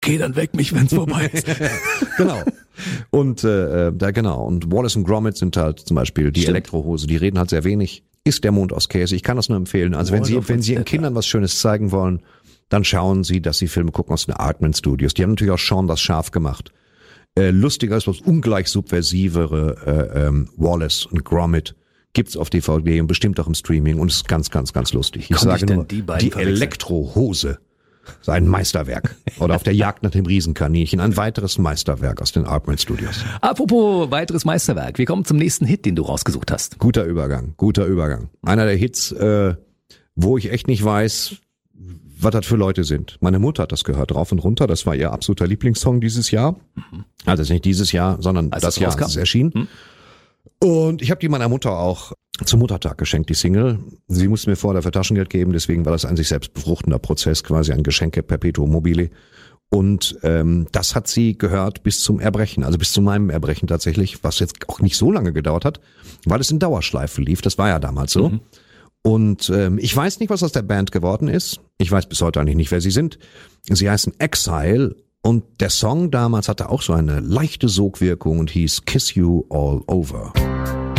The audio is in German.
okay, dann weck mich, wenn's vorbei ist. Genau. Und und Wallace und Gromit sind halt zum Beispiel die Elektrohose, die reden halt sehr wenig. Ist der Mond aus Käse? Ich kann das nur empfehlen. Also wenn Sie Ihren Kindern was Schönes zeigen wollen, dann schauen Sie, dass Sie Filme gucken aus den Aardman Studios. Die haben natürlich auch Shaun das Schaf gemacht. Lustiger ist was ungleich subversivere Wallace und Gromit gibt's auf DVD und bestimmt auch im Streaming und ist ganz, ganz, ganz lustig. Ich sage nur, die Elektrohose ist ein Meisterwerk. Oder Auf der Jagd nach dem Riesenkaninchen, ein weiteres Meisterwerk aus den Aardman Studios. Apropos weiteres Meisterwerk, wir kommen zum nächsten Hit, den du rausgesucht hast. Guter Übergang. Einer der Hits, wo ich echt nicht weiß, was das für Leute sind. Meine Mutter hat das gehört, rauf und runter. Das war ihr absoluter Lieblingssong dieses Jahr. Also nicht dieses Jahr, sondern das Jahr, als es erschien. Und ich habe die meiner Mutter auch zum Muttertag geschenkt, die Single. Sie musste mir vorher dafür Taschengeld geben, deswegen war das ein sich selbst befruchtender Prozess, quasi ein Geschenke perpetuum mobile. Und das hat sie gehört bis zum Erbrechen, also bis zu meinem Erbrechen tatsächlich, was jetzt auch nicht so lange gedauert hat, weil es in Dauerschleife lief. Das war ja damals so. Und ich weiß nicht, was aus der Band geworden ist. Ich weiß bis heute eigentlich nicht, wer sie sind. Sie heißen Exile. Und der Song damals hatte auch so eine leichte Sogwirkung und hieß Kiss You All Over.